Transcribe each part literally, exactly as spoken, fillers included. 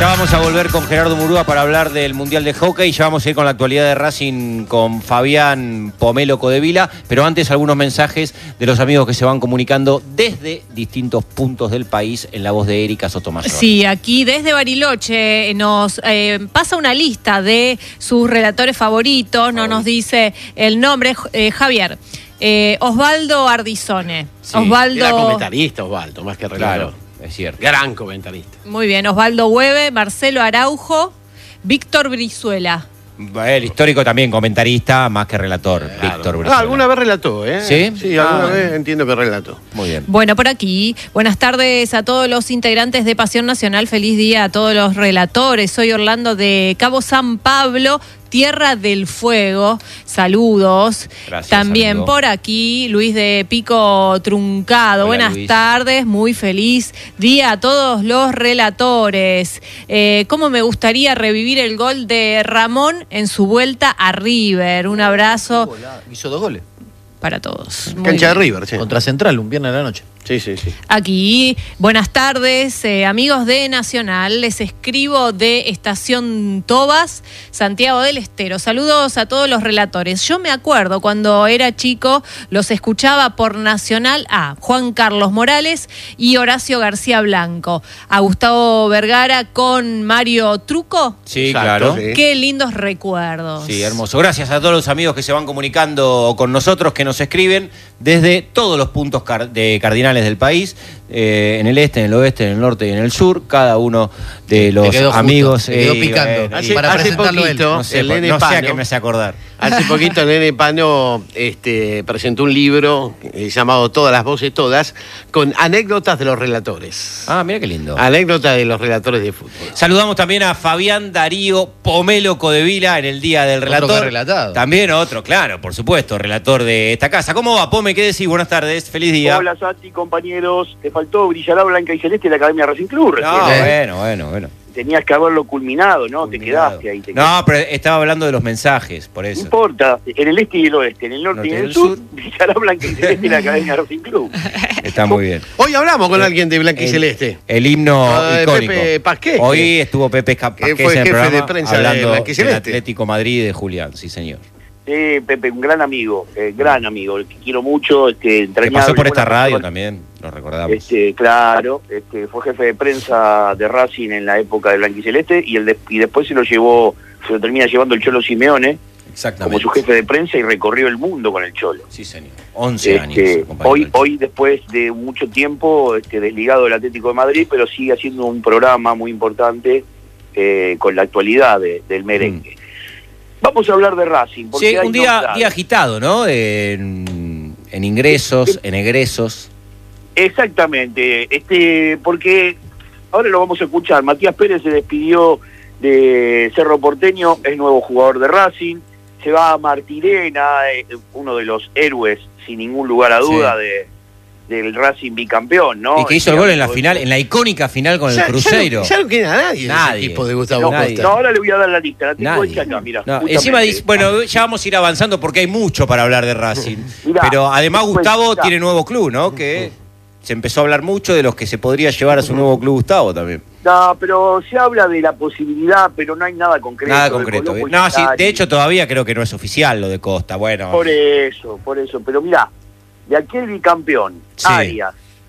Ya vamos a volver con Gerardo Murúa para hablar del Mundial de Hockey. Ya vamos a ir con la actualidad de Racing con Fabián Pomelo Codevila. Pero antes algunos mensajes de los amigos que se van comunicando desde distintos puntos del país en la voz de Erika Sotomayor. Sí, aquí desde Bariloche nos eh, pasa una lista de sus relatores favoritos. No nos dice el nombre. Eh, Javier. Eh, Osvaldo Ardizone. Sí, Osvaldo... Era comentarista Osvaldo, más que relator. Claro, es cierto. Gran comentarista. Muy bien, Osvaldo Hueve, Marcelo Araujo, Víctor Brizuela. El histórico también comentarista, más que relator, Claro. Víctor Ah, Brizuela. alguna vez relató, ¿eh? ¿Sí? Sí, alguna Ah. vez entiendo que relató. Muy bien. Bueno, por aquí, buenas tardes a todos los integrantes de Pasión Nacional, feliz día a todos los relatores. Soy Orlando de Cabo San Pablo, Tierra del Fuego. Saludos. Gracias, También amigo. por aquí, Luis de Pico Truncado. Hola, Buenas Luis. tardes, muy feliz día a todos los relatores. Eh, ¿Cómo me gustaría revivir el gol de Ramón en su vuelta a River? Un abrazo Hizo dos goles. para todos. Muy Cancha de bien. River, sí. Contra Central, un viernes de la noche. Sí, sí, sí. Aquí, buenas tardes, eh, amigos de Nacional. Les escribo de Estación Tobas, Santiago del Estero. Saludos a todos los relatores. Yo me acuerdo cuando era chico, los escuchaba por Nacional a Juan Carlos Morales y Horacio García Blanco. A Gustavo Vergara con Mario Truco. Sí, Exacto, claro. sí. Qué lindos recuerdos. Sí, hermoso. Gracias a todos los amigos que se van comunicando con nosotros, que nos escriben desde todos los puntos car- de cardinales del país, eh, en el este, en el oeste, en el norte y en el sur. Cada uno de los quedó justo, amigos... te quedó eh, picando. bueno, Hace, Para hace presentarlo él. poquito, no sé, el por- Nene no sé a Pano, qué me hace acordar. hace poquito el Nene Pano este, presentó un libro eh, llamado Todas las voces todas, con anécdotas de los relatores. Ah, mira qué lindo. Anécdotas de los relatores de fútbol. Saludamos también a Fabián Darío Pomelo Codevila en el Día del Otro Relator. que ha relatado. También otro, claro, por supuesto, relator de esta casa. ¿Cómo va, Pome? ¿Qué decís? Buenas tardes, feliz día. Hola, Sati, compañeros. Te faltó brillar blanca y celeste de la Academia Racing Club. No, recién. bueno, bueno, bueno. Tenías que haberlo culminado, ¿no? Te Culminado. quedaste ahí. Te No, pero estaba hablando de los mensajes, por No eso. importa, en el este y el oeste, en el norte, Norte y en y el el sur, sur. brillará blanca y celeste de la Academia Racing Club. Está muy bien. Hoy hablamos con alguien de Blanca y El- Celeste. El himno Ah, de icónico. Pepe Pasqués. Hoy estuvo Pepe Ca- Que Pasqués fue en el jefe de programa prensa de hablando Blanca y del Celeste. Atlético Madrid y de Julián, sí señor. Sí, Pepe, un gran amigo, eh, gran amigo, el que quiero mucho, este, Que entrañable. pasó por esta buena radio persona. también, lo recordamos. Este, claro, este, fue jefe de prensa de Racing en la época de Blanca y Celeste y, el de- y después se lo llevó, se lo termina llevando el Cholo Simeone como Exactamente. su jefe de prensa y recorrió el mundo con el Cholo. Sí señor. once años. Este, acompañando hoy, al Cholo. hoy después de mucho tiempo este, desligado del Atlético de Madrid, pero sigue haciendo un programa muy importante eh, con la actualidad de- del merengue. Vamos a hablar de Racing. Porque Sí, hay un día, novedades. día agitado, ¿no? En, en ingresos, en egresos. Exactamente, este, porque ahora lo vamos a escuchar. Matías Pérez se despidió de Cerro Porteño, es nuevo jugador de Racing. Se va a Martirena, eh, uno de los héroes, sin ningún lugar a duda, Sí. de del Racing bicampeón, ¿no? Y que hizo el gol en la final, en la icónica final con el Ya- Cruzeiro. Ya, no- ya no queda nadie, en Nadie. ese equipo de Gustavo No, Nadie. Costa. no, ahora le voy a dar la lista, la tengo Nadie. hecha acá, mira. No, encima dice, bueno, ya vamos a ir avanzando porque hay mucho para hablar de Racing. Mirá, Pero además después, Gustavo mirá. tiene nuevo club, ¿no? Que se empezó a hablar mucho de los que se podría llevar a su nuevo club Gustavo también. No, pero se habla de la posibilidad, pero no hay nada concreto. Nada de concreto. Colombo y No, sí, Solari. de hecho todavía creo que no es oficial lo de Costa. Bueno, Por eso, por eso. Pero mirá, de aquel bicampeón, Sí. Arias,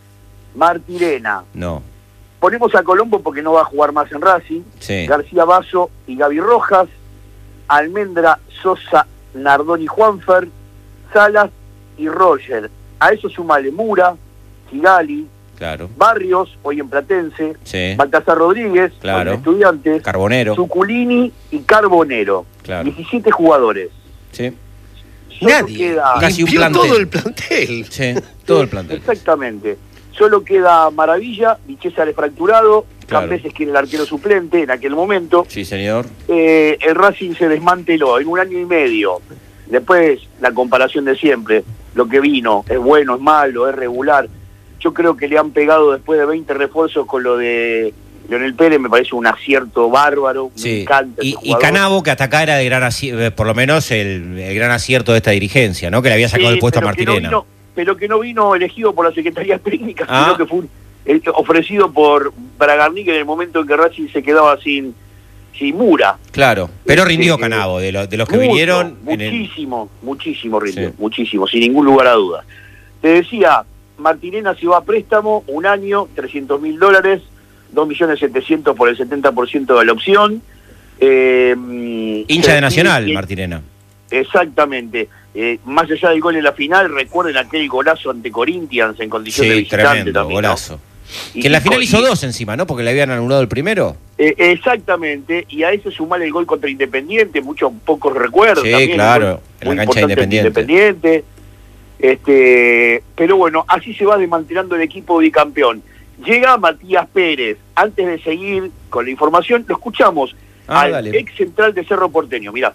Martirena, no. ponemos a Colombo porque no va a jugar más en Racing, Sí. García Basso y Gaby Rojas, Almendra, Sosa, Nardón y Juanfer, Salas y Roger. A eso sumale Mura, Sigali, Claro. Barrios, hoy en Platense, Sí. Baltasar Rodríguez, Claro. hoy en Estudiantes, Carbonero. Suculini y Carbonero. Claro. diecisiete jugadores. Sí. Solo Nadie. queda- Casi un Limpió plantel. todo el plantel. Sí. Todo el plantel. Exactamente. Solo queda Maravilla, Vichesa le fracturado, Claro. Campeses que era el arquero suplente en aquel momento. Sí, señor. Eh, el Racing se desmanteló en un año y medio. Después, la comparación de siempre. Lo que vino, es bueno, es malo, es regular. Yo creo que le han pegado después de veinte refuerzos con lo de Leonel Pérez, me parece un acierto bárbaro. Me Sí. encanta Y, ese y jugador. Canavo, que hasta acá era de gran acierto, por lo menos el, el gran acierto de esta dirigencia, ¿no? Que le había sacado Sí, el puesto a pero que no Martirena. vino- pero que no vino elegido por la Secretaría Técnica, Ah. sino que fue un, el, ofrecido por Bragarnik en el momento en que Racing se quedaba sin, sin Mura. Claro, pero rindió Eh, Canavo, de, lo, de los que mucho, vinieron. en el- Muchísimo, muchísimo rindió, Sí. muchísimo, sin ningún lugar a dudas. Te decía, Martirena se va a préstamo, un año, trescientos mil dólares, dos millones setecientos por el setenta por ciento de la opción. Eh, Hincha de Nacional, y- Martirena. Exactamente. Eh, más allá del gol en la final, recuerden aquel golazo ante Corinthians en condición de Sí, visitante tremendo, también, ¿no? golazo. Y- Que en la y- final hizo y- dos encima, ¿no? Porque le habían anulado el primero. Eh, exactamente, y a ese sumar el gol contra Independiente, muchos pocos recuerdos. Sí, también, el claro, gol en la muy cancha de importante ante Independiente. Independiente. Este, pero bueno, así se va desmantelando el equipo bicampeón. Llega Matías Pérez. Antes de seguir con la información, lo escuchamos Ah, al dale. ex central de Cerro Porteño. Mirá.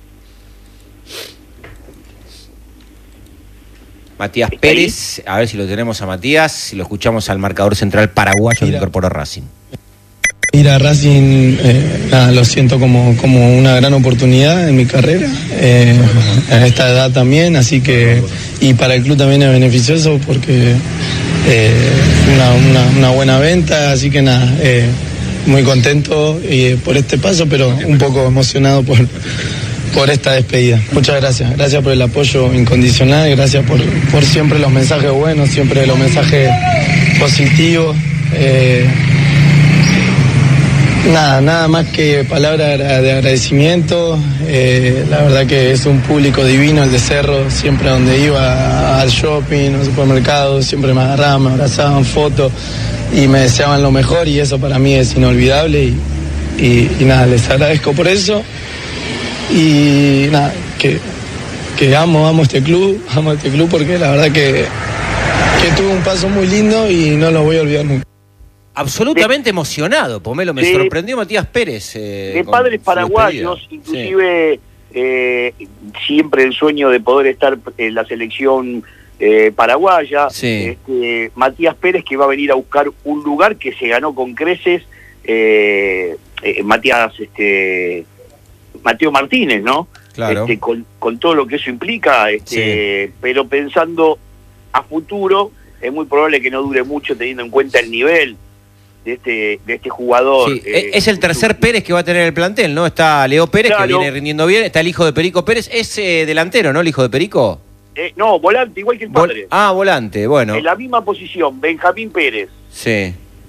Matías ¿Está ahí? Pérez, a ver si lo tenemos a Matías, si lo escuchamos al marcador central paraguayo que Mira. incorporó Racing. Ir a Racing, eh, nada, lo siento como, como una gran oportunidad en mi carrera, eh, a esta edad también, así que, y para el club también es beneficioso porque eh, una, una, una buena venta, así que nada, eh, muy contento eh, por este paso, pero un poco emocionado por, por esta despedida. Muchas gracias, gracias por el apoyo incondicional, gracias por, por siempre los mensajes buenos, siempre los mensajes positivos. Eh, Nada, nada más que palabras de agradecimiento. Eh, la verdad que es un público divino el de Cerro. Siempre donde iba al shopping, al supermercado, siempre me agarraban, me abrazaban, fotos y me deseaban lo mejor y eso para mí es inolvidable y, y, y nada, les agradezco por eso. Y nada, que, que amo, amo este club, amo este club porque la verdad que, que tuvo un paso muy lindo y no lo voy a olvidar nunca. Absolutamente emocionado, Pomelo, me Sí. sorprendió Matías Pérez. eh, De con padres su paraguayos, despedida. inclusive eh, siempre el sueño de poder estar en la selección eh, paraguaya. Sí. Este, Matías Pérez, que va a venir a buscar un lugar que se ganó con creces, eh, eh, Matías, este, Mateo Martínez, ¿no? Claro. Este, con, con todo lo que eso implica, este, pero pensando a futuro, es muy probable que no dure mucho teniendo en cuenta el nivel de este, de este jugador. Sí, eh, es el tercer Pérez que va a tener el plantel, ¿no? Está Leo Pérez, Claro. que viene rindiendo bien, está el hijo de Perico Pérez, es eh, delantero, ¿no? El hijo de Perico. Eh, no, volante, igual que el Vol- padre. ah, volante, bueno. En la misma posición, Benjamín Pérez, Sí,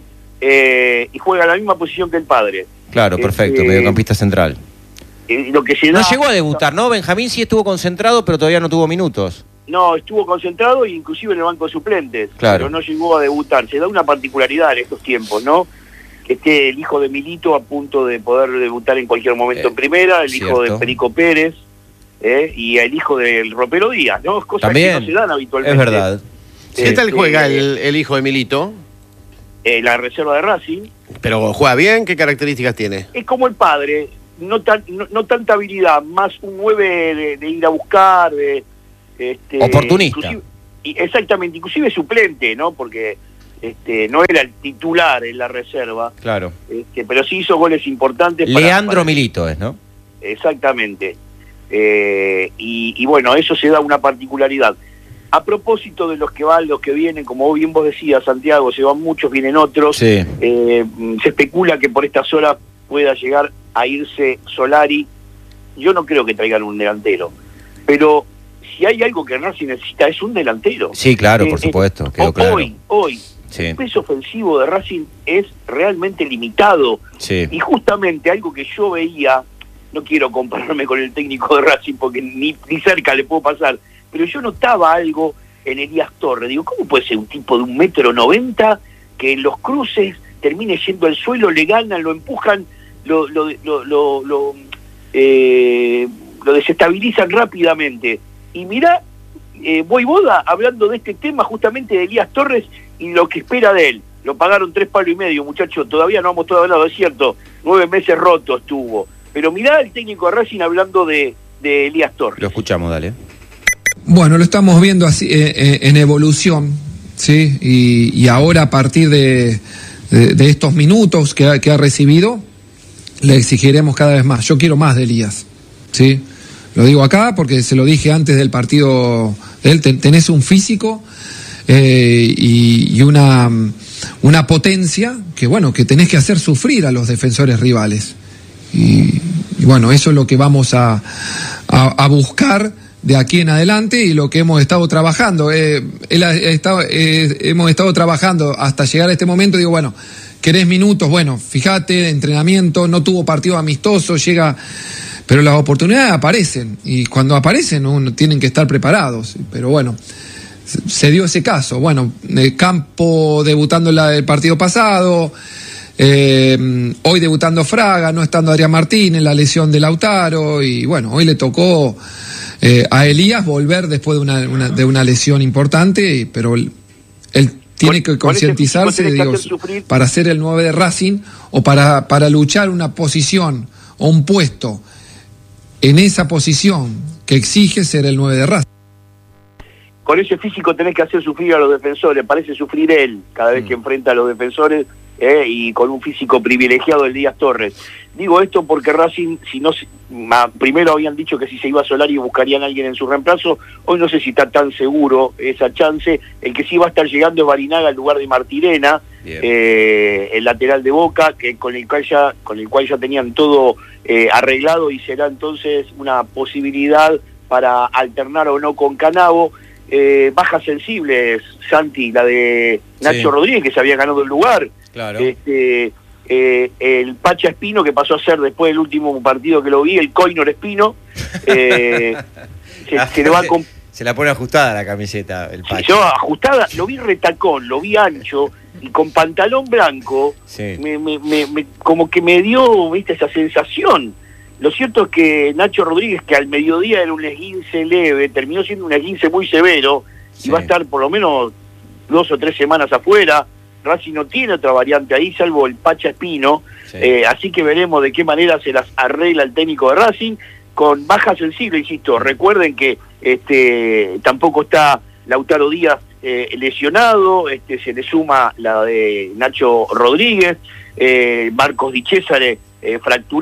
eh, y juega en la misma posición que el padre. claro, perfecto, Este, mediocampista central. Eh, lo que se No da- llegó a debutar, ¿no? Benjamín sí estuvo concentrado, pero todavía no tuvo minutos. No, estuvo concentrado e inclusive en el banco de suplentes, Claro. pero no llegó a debutar. Se da una particularidad en estos tiempos, ¿no? Que esté el hijo de Milito a punto de poder debutar en cualquier momento Eh, en primera, el hijo cierto. de Perico Pérez, eh, y el hijo del Ropero Díaz, ¿no? Cosas También, que no se dan habitualmente. es verdad. ¿Qué tal Este, juega el, el hijo de Milito? eh, la reserva de Racing. ¿Pero juega bien? ¿Qué características tiene? Es como el padre, no, tan, no, no tanta habilidad, más un nueve de, de ir a buscar, de... Este, Oportunista. inclusive- y exactamente, inclusive suplente, ¿no? Porque este, no era el titular en la reserva, Claro. este, pero sí hizo goles importantes. para- Leandro para- Milito es, ¿no? Exactamente. Eh, y, y bueno, eso se da una particularidad. A propósito de los que van, los que vienen, como bien vos decías, Santiago, se van muchos, vienen otros. Sí. Eh, se especula que por estas horas pueda llegar a irse Solari. Yo no creo que traigan un delantero, pero si hay algo que Racing necesita es un delantero. Sí, claro, Eh, por eh, supuesto, quedó ho- claro. Hoy, hoy, Sí, el peso ofensivo de Racing es realmente limitado. sí. Y justamente algo que yo veía, no quiero compararme con el técnico de Racing porque ni, ni cerca le puedo pasar, pero yo notaba algo en Elías Torres. Digo, ¿cómo puede ser un tipo de un metro noventa que en los cruces termine yendo al suelo, le ganan, lo empujan, lo, lo, lo, lo, lo, eh, lo desestabilizan rápidamente? Y mirá, eh, Voivoda hablando de este tema justamente de Elías Torres y lo que espera de él. Lo pagaron tres palos y medio, muchachos, todavía no hemos todo hablado, es cierto, nueve meses rotos tuvo. Pero mirá el técnico de Racing hablando de, de Elías Torres. Lo escuchamos, dale. Bueno, lo estamos viendo así eh, eh, en evolución, ¿sí? Y, y ahora a partir de, de, de estos minutos que ha, que ha recibido, le exigiremos cada vez más. Yo quiero más de Elías, ¿sí? Lo digo acá porque se lo dije antes del partido de él, ten, tenés un físico eh, y, y una una potencia que, bueno, que tenés que hacer sufrir a los defensores rivales. Y, y bueno, eso es lo que vamos a, a, a buscar de aquí en adelante y lo que hemos estado trabajando. Eh, él ha estado, eh, hemos estado trabajando hasta llegar a este momento. Digo, bueno, ¿querés minutos? Bueno, fíjate, entrenamiento, no tuvo partido amistoso, llega... Pero las oportunidades aparecen, y cuando aparecen uno, tienen que estar preparados. Pero bueno, se dio ese caso. Bueno, el Campo debutando la, el partido pasado, eh, hoy debutando Fraga, no estando Adrián Martínez, la lesión de Lautaro, y bueno, hoy le tocó eh, a Elías volver después de una, una, de una lesión importante, pero él, él tiene que concientizarse, digo, para ser el nueve de Racing, o para, para luchar una posición o un puesto en esa posición que exige ser el nueve de Racing. Con ese físico tenés que hacer sufrir a los defensores, parece sufrir él cada vez que enfrenta a los defensores, eh, y con un físico privilegiado el Díaz Torres. Digo esto porque Racing, si no se, ma, primero habían dicho que si se iba a Solari buscarían a alguien en su reemplazo, hoy no sé si está tan seguro esa chance. El que sí va a estar llegando es Barinaga en lugar de Martirena, eh, el lateral de Boca, que con el cual ya, con el cual ya tenían todo eh, arreglado, y será entonces una posibilidad para alternar o no con Canavo. Eh, bajas sensibles, Santi, la de Nacho sí. Rodríguez, que se había ganado el lugar. Claro. Este, eh, el Pacha Espino, que pasó a ser después del último partido que lo vi, el Coinor Espino. Eh, se, se le va con... Se la pone ajustada la camiseta, el Pacha. Yo ajustada, lo vi retacón, lo vi ancho, y con pantalón blanco, sí. me, me, me, me, como que me dio, viste, esa sensación. Lo cierto es que Nacho Rodríguez, que al mediodía era un esguince leve, terminó siendo un esguince muy severo, sí. y va a estar por lo menos dos o tres semanas afuera. Racing no tiene otra variante ahí, salvo el Pacha Espino, sí. eh, así que veremos de qué manera se las arregla el técnico de Racing, con baja sensible, insisto. Recuerden que este tampoco está Lautaro Díaz eh, lesionado, este se le suma la de Nacho Rodríguez, eh, Marcos Di Césare eh, fracturado.